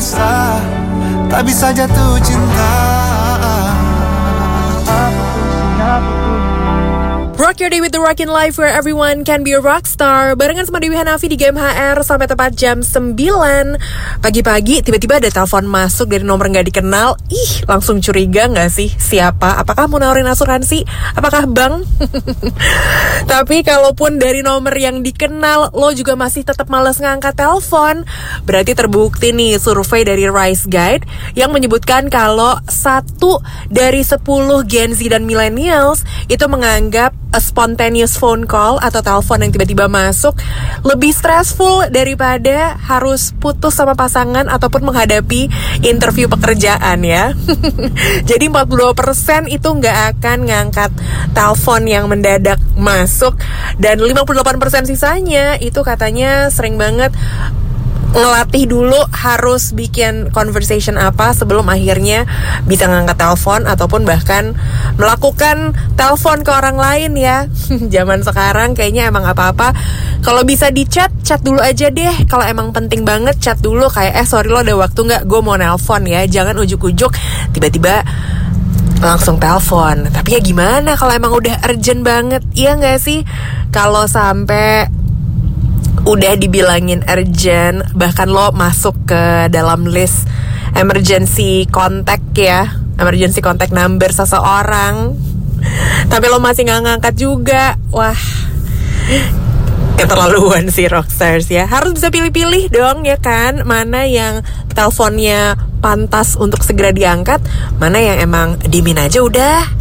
bisa, tak bisa jatuh cinta. Rock your day with the Rockin' Life where everyone can be a rockstar. Barengan sama Dewi Hanafi di GMHR sampai tepat jam 9. Pagi-pagi tiba-tiba ada telepon masuk dari nomor gak dikenal. Ih, langsung curiga gak sih? Siapa? Apakah mau nawarin asuransi? Apakah bank? Tapi kalaupun dari nomor yang dikenal lo juga masih tetap malas ngangkat telepon, berarti terbukti nih survei dari Rise Guide yang menyebutkan kalau 1 dari 10 Gen Z dan Millennials itu menganggap a spontaneous phone call atau telepon yang tiba-tiba masuk lebih stressful daripada harus putus sama pasangan ataupun menghadapi interview pekerjaan ya. Jadi 42% itu nggak akan ngangkat telepon yang mendadak masuk, dan 58% sisanya itu katanya sering banget ngelatih dulu harus bikin conversation apa sebelum akhirnya bisa ngangkat telepon ataupun bahkan melakukan telepon ke orang lain ya. Zaman sekarang kayaknya emang apa-apa kalau bisa di chat dulu aja deh. Kalau emang penting banget chat dulu, kayak sorry lo ada waktu nggak, gue mau nelpon ya. Jangan ujuk-ujuk tiba-tiba langsung telepon. Tapi ya gimana kalau emang udah urgent banget, iya nggak sih? Kalau sampai udah dibilangin urgent, bahkan lo masuk ke dalam list emergency contact ya, emergency contact number seseorang, tapi lo masih gak ngangkat juga. Wah, keterlaluan sih rockstars ya. Harus bisa pilih-pilih dong ya kan, mana yang teleponnya pantas untuk segera diangkat, mana yang emang dimin aja udah.